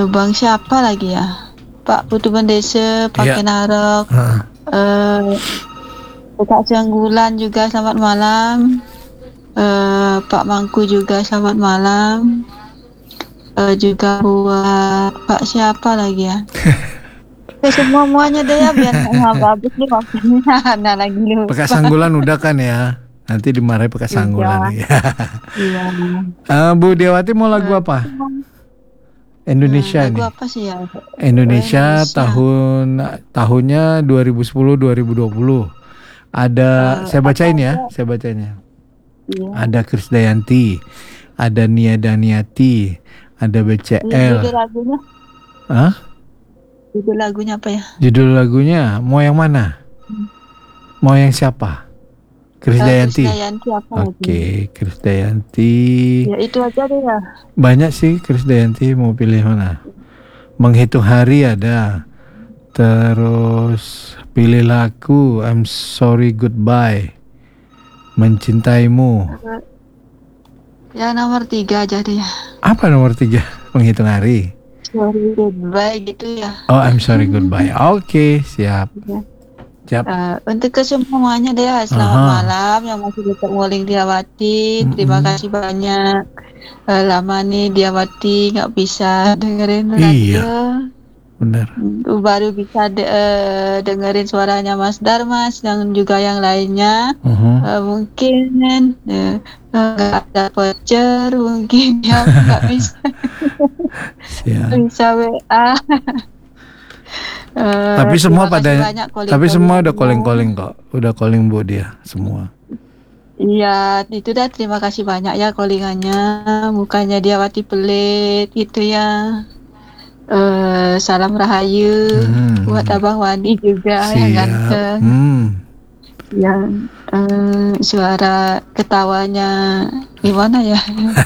Bang siapa lagi ya? Pak Putu Bendese, Pak Iya. Kenarok, Kak Janggulan juga selamat malam. Pak Mangku juga selamat malam. Juga buat Pak siapa lagi ya? Semuanya deh ya biar nggak habis nih waktunya. Nah lagi lupa. Pakai Sanggulan udah kan ya? Nanti dimarahi pakai Sanggulan. Iya. Iya. Bu Diawati mau lagu apa? Indonesia Lagu nih. apa sih ya? Indonesia tahunnya 2010-2020. Ada saya bacain ya. Iya. Ada Krisdayanti, ada Nia Daniati, ada BCL. Judul lagunya? Hah? Judul lagunya apa ya? Judul lagunya mau yang mana? Mau yang siapa? Krisdayanti. Krisdayanti apa? Oke, Krisdayanti. Ya itu aja deh ya. Banyak sih Krisdayanti, mau pilih mana? Menghitung hari ada. Terus pilihlah aku, I'm sorry goodbye. Mencintaimu. Ya nomor 3 aja deh ya. Apa nomor 3? Menghitung hari. Sorry goodbye gitu ya. Oh, I'm sorry goodbye. Oke, siap. Siap. Untuk kesemuanya deh ya, selamat malam yang masih tetap nguling Diawati. Terima kasih banyak. Lama nih Diawati nggak bisa dengerin radio. Iya, benar. Baru bisa dengerin suaranya Mas Darmas dan juga yang lainnya. Mungkin nggak ada voucher, mungkin ya nggak bisa. Bisa WA. Tapi semua semua udah calling kok. Udah calling Bu dia semua. Iya, itu dah terima kasih banyak ya callingannya. Mukanya Diawati pelit gitu ya. Salam rahayu buat Abang Wandi juga yang ganteng. Yang suara ketawanya gimana ya?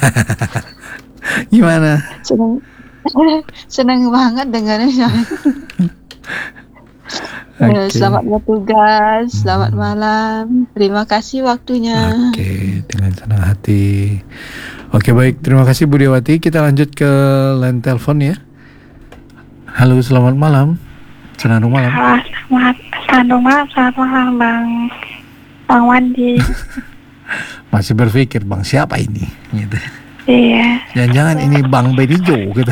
Gimana? Seneng banget dengarnya. Selamat bertugas, selamat malam. Terima kasih waktunya. Oke, dengan senang hati. Oke, baik, terima kasih Bu Diawati. Kita lanjut ke line telepon ya. Halo, selamat malam. Selamat malam. Selamat malam Bang Wandi. Masih berpikir Bang siapa ini? Gitu. Iya. Jangan-jangan ini Bang Benijo gitu.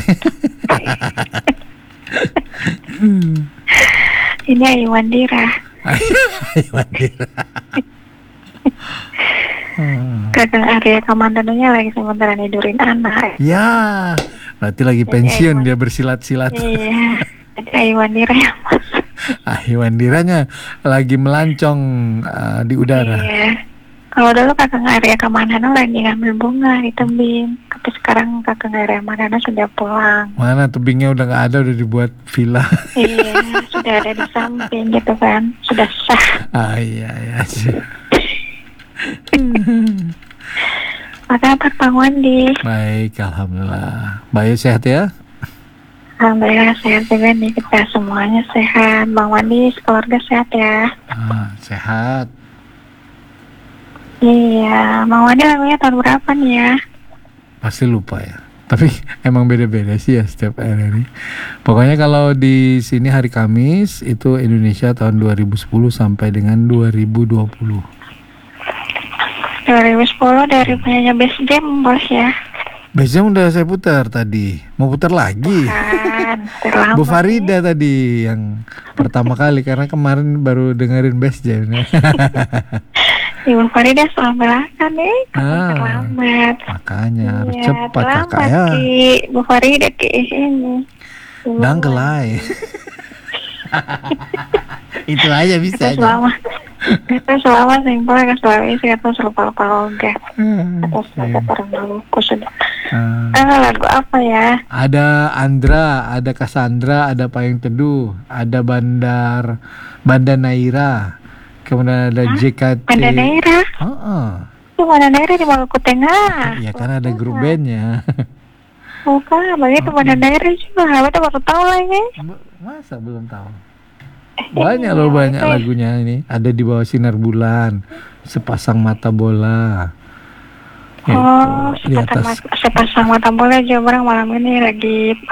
Ini Aiwandira. Aiwandira. Kakak Arya Kamandanonya lagi sementara nidurin anak. Ya, berarti lagi pensiun dia bersilat-silat. Iya. Aiwandira yang masuk. Aiwandiranya lagi melancong di udara. Iya. Kalau dulu kakak Arya Kamandano lagi ngambil bunga di tebing, tapi sekarang kakak Arya Kamandano sudah pulang. Mana tebingnya udah nggak ada, udah dibuat villa. Iya, sudah ada di samping gitu kan, sudah sah. Iya sih. Apa kabar Bang Wandi? Baik, alhamdulillah. Baik, sehat ya? Alhamdulillah sehat juga nih, kita semuanya sehat. Bang Wandi, keluarga sehat ya? Sehat. Iya, Bang Wandi lagunya tahun berapa nih ya? Pasti lupa ya. Tapi emang beda-beda sih ya setiap hari. Pokoknya kalau di sini hari Kamis itu Indonesia tahun 2010 sampai dengan 2020. 2010 dari penyanyi Best Jam bos ya. Best Jam udah saya putar tadi. Mau putar lagi? Bukan, Bu Farida tadi yang pertama kali, karena kemarin baru dengerin Best Jam. Ibu Farida selamat belakang nih, terlambat. Makanya harus iya, cepat kakak ya. Bu Farida ke ini. Dangkelai. Itu aja bisa. Itu selama simpel kan selalu isi atau selupa-lupa oke. Atau orang maluku sudah. Lagu apa ya? Ada Andra, ada Cassandra, ada Payung Teduh, ada Banda Naira, kemudian ada JKT. Banda Naira? Itu Banda Naira di Maluku Tengah. Iya kan ada grup bandnya. Bukan, begitu Banda Naira juga. Apa baru tahu lagi? Masa belum tahu? Banyak lagunya ini. Ada Di Bawah Sinar Bulan, Sepasang Mata Bola. Sepasang mata bola aja, orang malam ini lagi